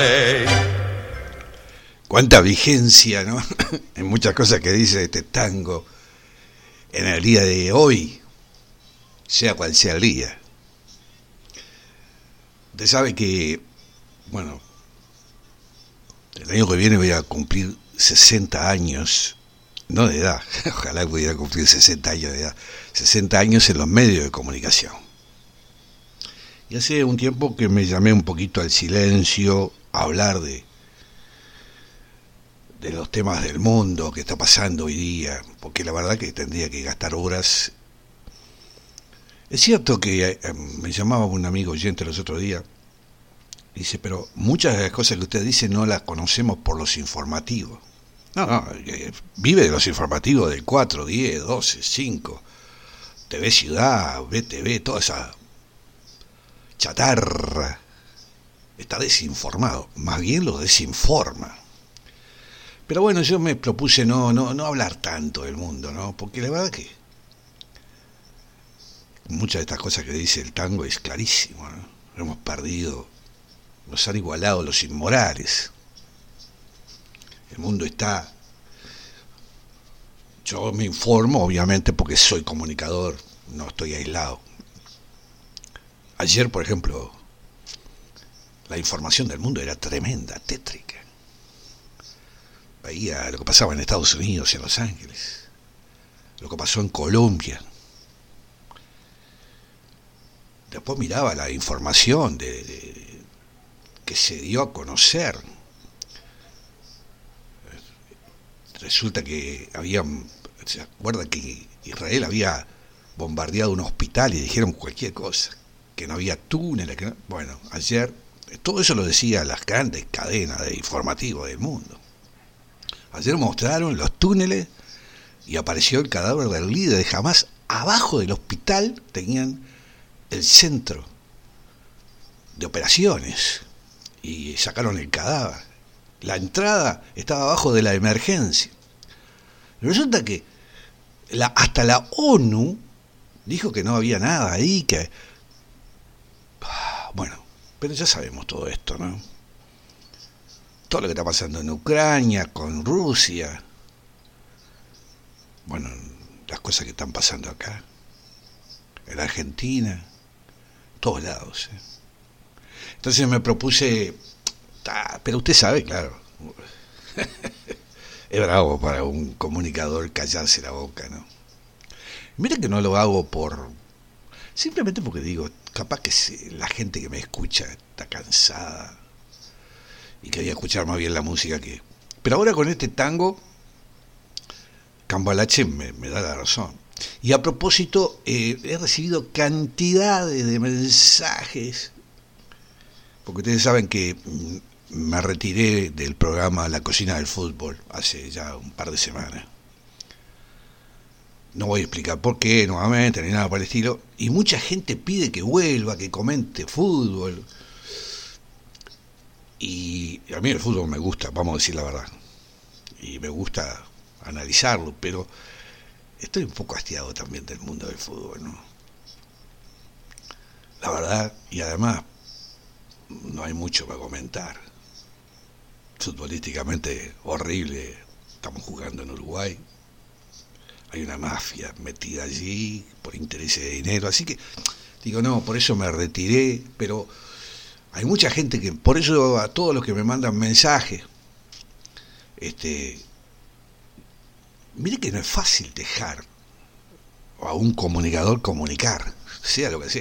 Cuánta vigencia, ¿no? En muchas cosas que dice este tango en el día de hoy, sea cual sea el día. Usted sabe que, bueno, el año que viene voy a cumplir 60 años, no de edad, ojalá pudiera cumplir 60 años de edad, 60 años en los medios de comunicación. Y hace un tiempo que me llamé un poquito al silencio, a hablar de los temas del mundo que está pasando hoy día, porque la verdad que tendría que gastar horas. Es cierto que me llamaba un amigo oyente los otros días, dice, pero muchas de las cosas que usted dice no las conocemos por los informativos. No, vive de los informativos del 4, 10, 12, 5, TV Ciudad, BTV, toda esa chatarra. Está desinformado, más bien lo desinforma. Pero bueno, yo me propuse no hablar tanto del mundo, ¿no? Porque la verdad que muchas de estas cosas que dice el tango es clarísimo, ¿no? Hemos perdido, nos han igualado los inmorales. El mundo está... Yo me informo, obviamente, porque soy comunicador, no estoy aislado. Ayer, por ejemplo, la información del mundo era tremenda, tétrica. Veía lo que pasaba en Estados Unidos y en Los Ángeles, lo que pasó en Colombia. Después miraba la información que se dio a conocer. Resulta que ¿se acuerda que Israel había bombardeado un hospital y dijeron cualquier cosa? Que no había túneles, que no... Bueno, ayer, todo eso lo decía las grandes cadenas de informativos del mundo. Ayer mostraron los túneles y apareció el cadáver del líder de Hamás. Abajo del hospital tenían el centro de operaciones y sacaron el cadáver. La entrada estaba abajo de la emergencia. Resulta que hasta la ONU dijo que no había nada ahí, que... Bueno, pero ya sabemos todo esto, ¿no? Todo lo que está pasando en Ucrania, con Rusia, bueno, las cosas que están pasando acá, en Argentina, en todos lados. Entonces me propuse, pero usted sabe, claro, es bravo para un comunicador callarse la boca, ¿no? Mira que no lo hago simplemente porque digo, capaz que la gente que me escucha está cansada y quería escuchar más bien la música que... Pero ahora con este tango, Cambalache me da la razón. Y a propósito, he recibido cantidades de mensajes, porque ustedes saben que me retiré del programa La Cocina del Fútbol hace ya un par de semanas. No voy a explicar por qué nuevamente, ni nada por el estilo. Y mucha gente pide que vuelva, que comente fútbol. Y a mí el fútbol me gusta, vamos a decir la verdad, y me gusta analizarlo, pero estoy un poco hastiado también del mundo del fútbol, ¿no? La verdad, y además no hay mucho para comentar. Futbolísticamente horrible, estamos jugando en Uruguay, hay una mafia metida allí por intereses de dinero, así que digo, no, por eso me retiré, pero... Hay mucha gente que, por eso a todos los que me mandan mensajes, mire que no es fácil dejar a un comunicador comunicar, sea lo que sea.